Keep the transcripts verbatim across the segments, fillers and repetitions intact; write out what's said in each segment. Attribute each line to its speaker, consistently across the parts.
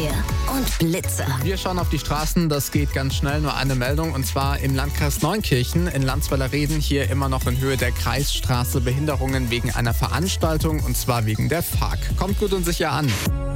Speaker 1: Verkehr und Blitzer.
Speaker 2: Wir schauen auf die Straßen, das geht ganz schnell. Nur eine Meldung, und zwar im Landkreis Neunkirchen in Landsweiler Reden. Hier immer noch in Höhe der Kreisstraße Behinderungen wegen einer Veranstaltung, und zwar wegen der F A K. Kommt gut und sicher an.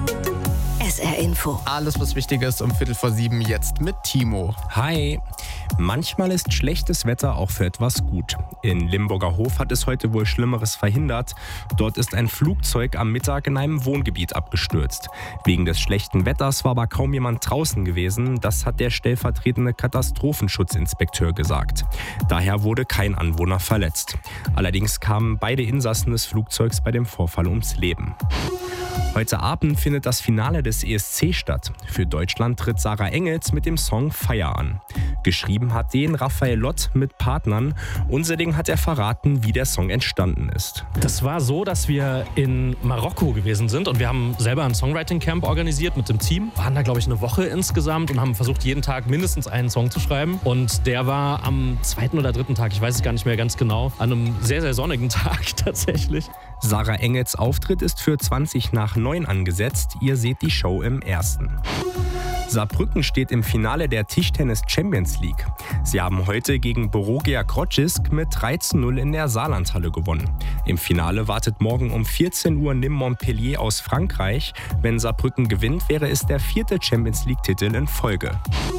Speaker 1: S R Info.
Speaker 2: Alles, was wichtig ist, um Viertel vor sieben jetzt mit Timo.
Speaker 3: Hi. Manchmal ist schlechtes Wetter auch für etwas gut. In Limburger Hof hat es heute wohl Schlimmeres verhindert. Dort ist ein Flugzeug am Mittag in einem Wohngebiet abgestürzt. Wegen des schlechten Wetters war aber kaum jemand draußen gewesen. Das hat der stellvertretende Katastrophenschutzinspekteur gesagt. Daher wurde kein Anwohner verletzt. Allerdings kamen beide Insassen des Flugzeugs bei dem Vorfall ums Leben. Heute Abend findet das Finale des E S C statt. Für Deutschland tritt Sarah Engels mit dem Song Fire an. Geschrieben hat den Raphael Lott mit Partnern. Unseding hat er verraten, wie der Song entstanden ist.
Speaker 4: Das war so, dass wir in Marokko gewesen sind und wir haben selber ein Songwriting-Camp organisiert mit dem Team. Wir waren da, glaube ich, eine Woche insgesamt und haben versucht, jeden Tag mindestens einen Song zu schreiben. Und der war am zweiten oder dritten Tag, ich weiß es gar nicht mehr ganz genau, an einem sehr, sehr sonnigen Tag tatsächlich.
Speaker 3: Sarah Engels Auftritt ist für zwanzig nach neun angesetzt. Ihr seht die Show im ersten. Saarbrücken steht im Finale der Tischtennis Champions League. Sie haben heute gegen Borussia Krodzisk mit drei zu null in der Saarlandhalle gewonnen. Im Finale wartet morgen um vierzehn Uhr Nîmes Montpellier aus Frankreich. Wenn Saarbrücken gewinnt, wäre es der vierte Champions League-Titel in Folge.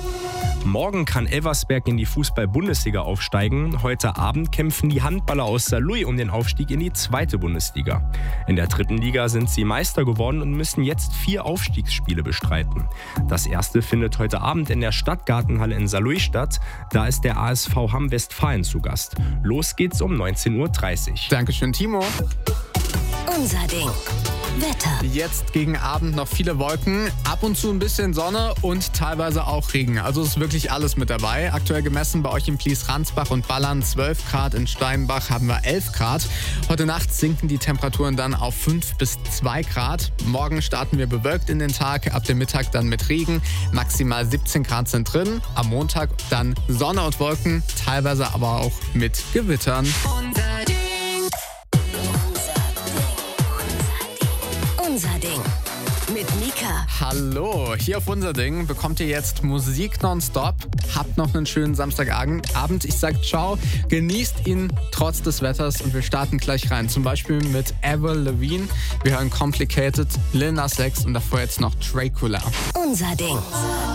Speaker 3: Morgen kann Elversberg in die Fußball-Bundesliga aufsteigen. Heute Abend kämpfen die Handballer aus Saarlouis um den Aufstieg in die zweite Bundesliga. In der dritten Liga sind sie Meister geworden und müssen jetzt vier Aufstiegsspiele bestreiten. Das erste findet heute Abend in der Stadtgartenhalle in Saarlouis statt. Da ist der A S V Hamm Westfalen zu Gast. Los geht's um neunzehn Uhr dreißig.
Speaker 2: Dankeschön, Timo.
Speaker 1: Unser Ding. Wetter.
Speaker 2: Jetzt gegen Abend noch viele Wolken, ab und zu ein bisschen Sonne und teilweise auch Regen. Also ist wirklich alles mit dabei. Aktuell gemessen bei euch in Plies-Ransbach und Ballern zwölf Grad, in Steinbach haben wir elf Grad. Heute Nacht sinken die Temperaturen dann auf fünf bis zwei Grad. Morgen starten wir bewölkt in den Tag, ab dem Mittag dann mit Regen. Maximal siebzehn Grad sind drin. Am Montag dann Sonne und Wolken, teilweise aber auch mit Gewittern.
Speaker 1: Unser Ding. Unser Ding. Mit Mika.
Speaker 2: Hallo, hier auf Unser Ding bekommt ihr jetzt Musik nonstop. Habt noch einen schönen Samstagabend. Ich sag ciao, genießt ihn trotz des Wetters und wir starten gleich rein. Zum Beispiel mit Avril Lavigne. Wir hören Complicated, Lil Nas X und davor jetzt noch Dracula.
Speaker 1: Unser Ding.